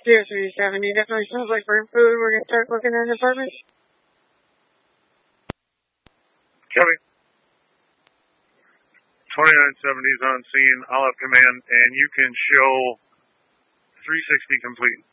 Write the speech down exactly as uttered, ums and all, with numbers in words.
zero three seventy definitely sounds like bird food. We're going to start looking at apartments. Copy. twenty-nine seventy is on scene. I'll have command, and you can show three sixty complete.